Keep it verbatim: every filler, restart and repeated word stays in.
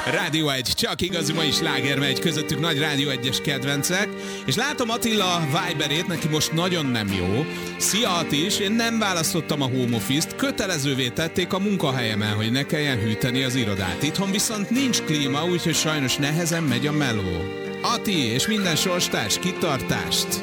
Rádió egy, csak igazi mai sláger megy, közöttük nagy Rádió egyes kedvencek, és látom Attila Viberét, neki most nagyon nem jó. Szia Ati is, én nem választottam a home office-t, kötelezővé tették a munkahelyemen, hogy ne kelljen hűteni az irodát. Itthon viszont nincs klíma, úgyhogy sajnos nehezen megy a meló. Ati és minden sorstárs, kitartást!